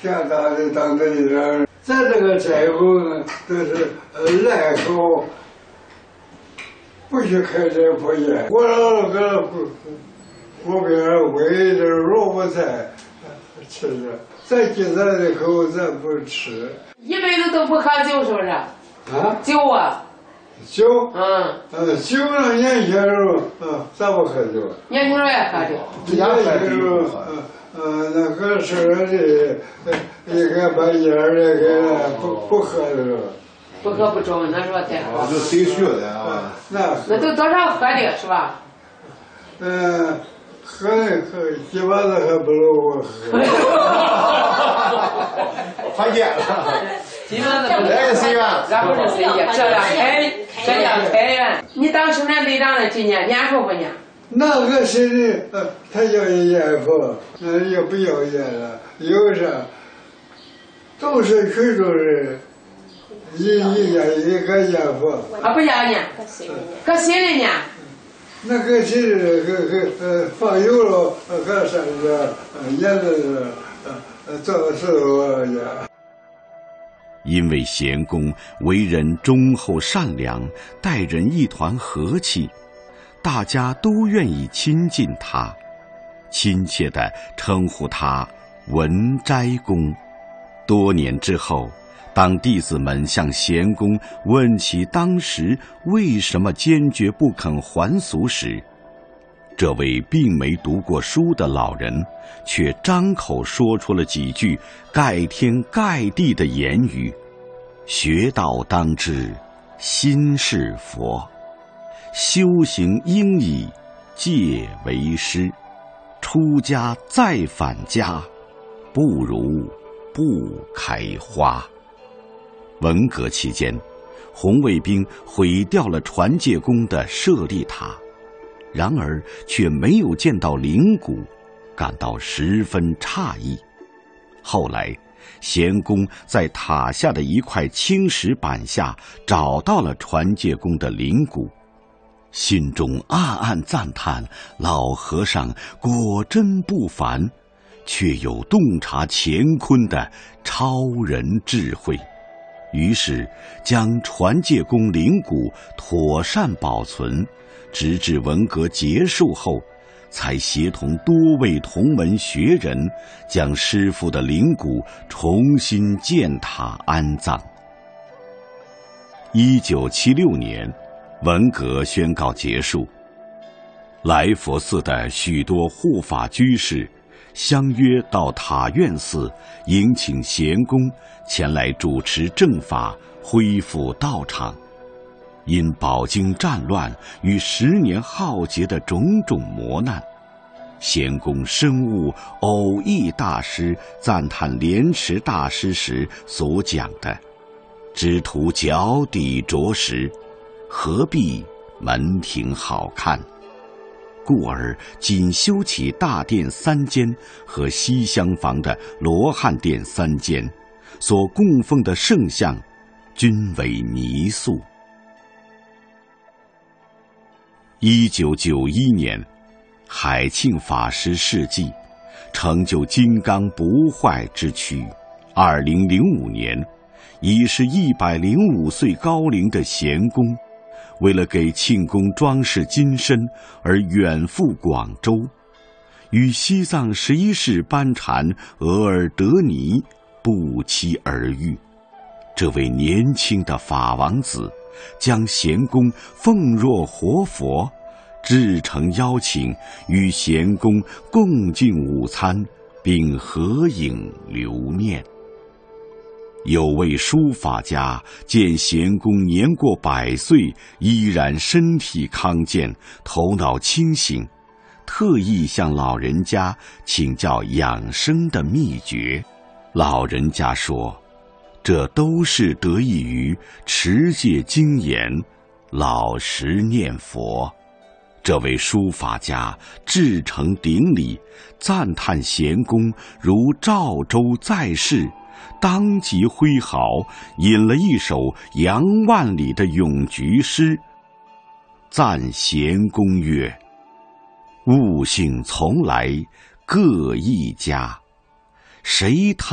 天大的当地人，在这个寨后呢，都是赖口，不许开斋破烟。我让那个湖边围着萝卜菜吃着，再鸡蛋的口咱不吃。 一辈子都不喝酒，是不是？ 啊？ 酒啊？ 酒？酒让年轻人咋不喝酒？ 年轻人也喝酒。 年轻人那个是的，一个把烟那个不喝的。 不喝不中，那说太好。 就谁学的啊？ 那都多少喝的是吧？ 喝基本上还不如我喝。 还见了。 基本上不是。俺不是谁家，这样开源。你当时那队长的纪念年数不年？ 那个是他要烟佛，也不要烟了，有啥都是群众人，一家一个烟佛。 啊，不要烟，搁新的呢。 那个是放油了，搁上个烟子做石头烟。 因为贤公为人忠厚善良，待人一团和气，大家都愿意亲近他，亲切地称呼他文斋公。多年之后，当弟子们向贤公问起当时为什么坚决不肯还俗时，这位并没读过书的老人却张口说出了几句盖天盖地的言语：学道当知心是佛，修行应以戒为师，出家再返家，不如不开花。文革期间，红卫兵毁掉了传戒宫的舍利塔，然而却没有见到灵骨，感到十分诧异。后来贤公在塔下的一块青石板下找到了传戒宫的灵骨，心中暗暗赞叹老和尚果真不凡，却有洞察乾坤的超人智慧。于是将传戒宫灵骨妥善保存，直至文革结束后，才协同多位同门学人将师父的灵骨重新建塔安葬。1976年，文革宣告结束，来佛寺的许多护法居士相约到塔院寺迎请贤公前来主持正法，恢复道场。因饱经战乱与10年浩劫的种种磨难，贤公深悟偶益大师赞叹莲池大师时所讲的只图脚底着实，何必门庭好看，故而仅修起大殿3间和西厢房的罗汉殿3间，所供奉的圣像均为泥塑。1991年，海庆法师事迹，成就金刚不坏之躯。2005年，已是105岁高龄的贤公，为了给庆功装饰金身而远赴广州，与西藏11世班禅额尔德尼不期而遇。这位年轻的法王子将贤公奉若活佛，至诚邀请与贤公共进午餐，并合影留念。有位书法家见贤公年过100岁，依然身体康健，头脑清醒，特意向老人家请教养生的秘诀。老人家说，这都是得益于持戒精严，老实念佛。这位书法家至诚顶礼，赞叹贤公如赵州在世，当即挥毫引了一首杨万里的咏菊诗，赞贤公曰：悟性从来各一家，谁贪